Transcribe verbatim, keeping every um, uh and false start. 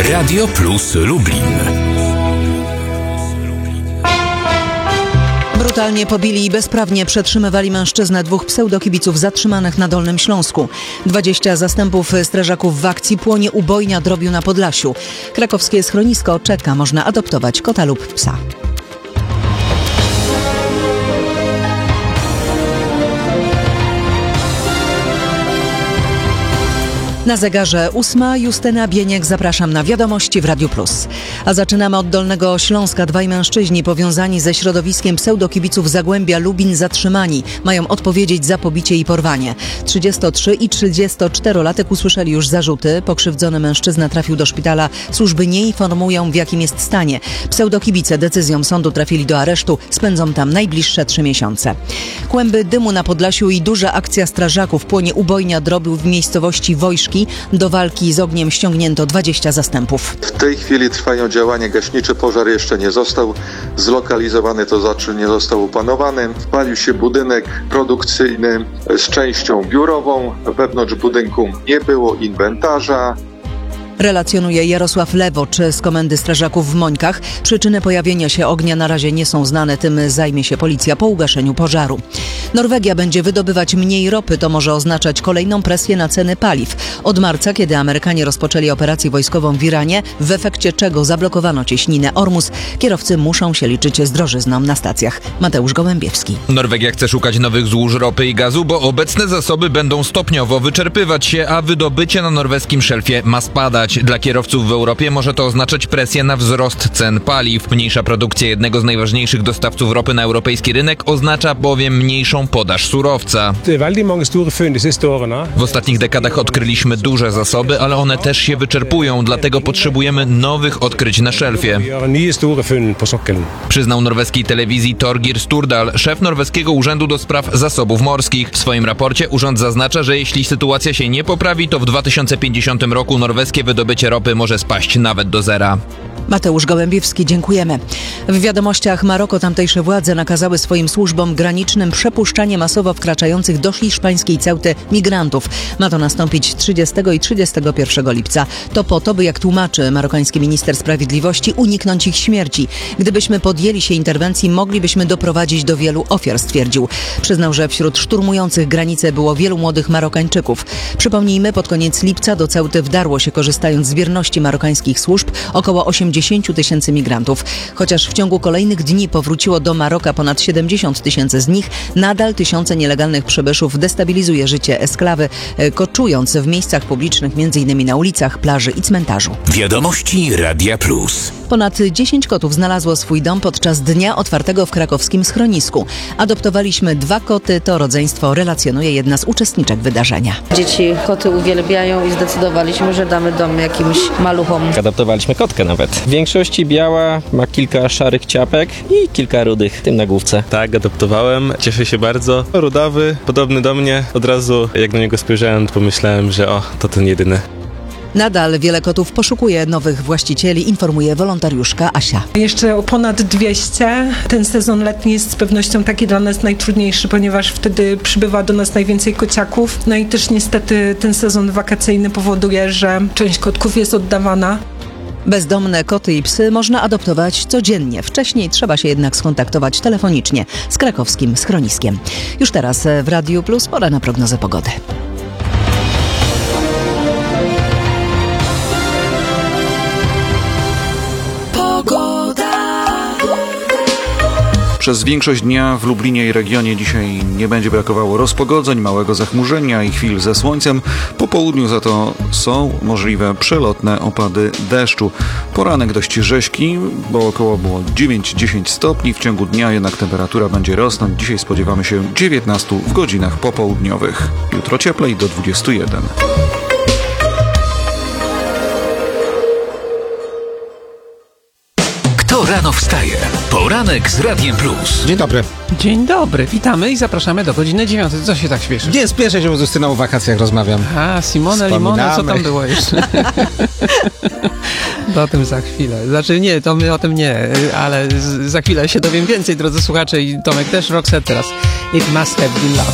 Radio Plus Lublin. Brutalnie pobili i bezprawnie przetrzymywali mężczyznę dwóch pseudokibiców zatrzymanych na Dolnym Śląsku. dwadzieścia zastępów strażaków w akcji płonie ubojnia drobiu na Podlasiu. Krakowskie schronisko czeka, można adoptować kota lub psa. Na zegarze ósma, Justyna Bieniek, zapraszam na wiadomości w Radiu Plus. A zaczynamy od Dolnego Śląska. Dwaj mężczyźni powiązani ze środowiskiem pseudokibiców Zagłębia Lubin zatrzymani. Mają odpowiedzieć za pobicie i porwanie. trzydziestotrzy i trzydziestoczterolatek usłyszeli już zarzuty. Pokrzywdzony mężczyzna trafił do szpitala. Służby nie informują, w jakim jest stanie. Pseudokibice decyzją sądu trafili do aresztu. Spędzą tam najbliższe trzy miesiące. Kłęby dymu na Podlasiu i duża akcja strażaków. Płonie ubojnia drobiu w miejscowości Wojszki. Do walki z ogniem ściągnięto dwadzieścia zastępów. W tej chwili trwają działania gaśnicze. Pożar jeszcze nie został zlokalizowany, to znaczy nie został opanowany. Spalił się budynek produkcyjny z częścią biurową. Wewnątrz budynku nie było inwentarza. Relacjonuje Jarosław Lewocz z Komendy Strażaków w Mońkach. Przyczyny pojawienia się ognia na razie nie są znane, tym zajmie się policja po ugaszeniu pożaru. Norwegia będzie wydobywać mniej ropy, to może oznaczać kolejną presję na ceny paliw. Od marca, kiedy Amerykanie rozpoczęli operację wojskową w Iranie, w efekcie czego zablokowano cieśninę Ormus, kierowcy muszą się liczyć z drożyzną na stacjach. Mateusz Gołębiewski. Norwegia chce szukać nowych złóż ropy i gazu, bo obecne zasoby będą stopniowo wyczerpywać się, a wydobycie na norweskim szelfie ma spadać. Dla kierowców w Europie może to oznaczać presję na wzrost cen paliw. Mniejsza produkcja jednego z najważniejszych dostawców ropy na europejski rynek oznacza bowiem mniejszą podaż surowca. W ostatnich dekadach odkryliśmy duże zasoby, ale one też się wyczerpują, dlatego potrzebujemy nowych odkryć na szelfie. Przyznał norweskiej telewizji Torgir Sturdal, szef norweskiego Urzędu do Spraw Zasobów Morskich. W swoim raporcie urząd zaznacza, że jeśli sytuacja się nie poprawi, to w dwa tysiące pięćdziesiątym roku norweskie wydobycie ropy może spaść nawet do zera. Mateusz Gołębiewski, dziękujemy. W wiadomościach Maroko tamtejsze władze nakazały swoim służbom granicznym przepuszczanie masowo wkraczających do hiszpańskiej Ceuty migrantów. Ma to nastąpić trzydziestego i trzydziestego pierwszego lipca. To po to, by, jak tłumaczy marokański minister sprawiedliwości, uniknąć ich śmierci. Gdybyśmy podjęli się interwencji, moglibyśmy doprowadzić do wielu ofiar, stwierdził. Przyznał, że wśród szturmujących granicę było wielu młodych Marokańczyków. Przypomnijmy, pod koniec lipca do Ceuty wdarło się, korzystając z bierności marokańskich służb, około osiemdziesiąt tysięcy migrantów. Chociaż w ciągu kolejnych dni powróciło do Maroka ponad siedemdziesiąt tysięcy z nich, nadal tysiące nielegalnych przybyszów destabilizuje życie esklawy, koczując w miejscach publicznych, m.in. na ulicach, plaży i cmentarzu. Wiadomości Radia Plus. Ponad dziesięć kotów znalazło swój dom podczas dnia otwartego w krakowskim schronisku. Adoptowaliśmy dwa koty, to rodzeństwo relacjonuje jedna z uczestniczek wydarzenia. Dzieci koty uwielbiają i zdecydowaliśmy, że damy dom jakimś maluchom. Adoptowaliśmy kotkę nawet. W większości biała, ma kilka szarych ciapek i kilka rudych, tym na główce. Tak, adoptowałem, cieszę się bardzo. Rudawy, podobny do mnie. Od razu jak na niego spojrzałem, to pomyślałem, że o, to ten jedyny. Nadal wiele kotów poszukuje nowych właścicieli, informuje wolontariuszka Asia. Jeszcze ponad dwieście. Ten sezon letni jest z pewnością taki dla nas najtrudniejszy, ponieważ wtedy przybywa do nas najwięcej kociaków. No i też niestety ten sezon wakacyjny powoduje, że część kotków jest oddawana. Bezdomne koty i psy można adoptować codziennie. Wcześniej trzeba się jednak skontaktować telefonicznie z krakowskim schroniskiem. Już teraz w Radiu Plus pora na prognozę pogody. Przez większość dnia w Lublinie i regionie dzisiaj nie będzie brakowało rozpogodzeń, małego zachmurzenia i chwil ze słońcem. Po południu za to są możliwe przelotne opady deszczu. Poranek dość rzeźki, bo około było dziewięć do dziesięciu stopni. W ciągu dnia jednak temperatura będzie rosnąć. Dzisiaj spodziewamy się dziewiętnastu w godzinach popołudniowych. Jutro cieplej do dwudziestu jeden. Kto rano wstaje? Poranek z Radiem Plus. Dzień dobry. Dzień dobry, witamy i zapraszamy do godziny dziewiątej. Co się tak śpieszy? Nie spieszę się, bo z Justyną o wakacjach rozmawiam. A, Simone, Limone, co tam było jeszcze? To o tym za chwilę. Znaczy nie, to my o tym nie, ale z, za chwilę się dowiem więcej, drodzy słuchacze, i Tomek też. Roxette teraz. It must have been love.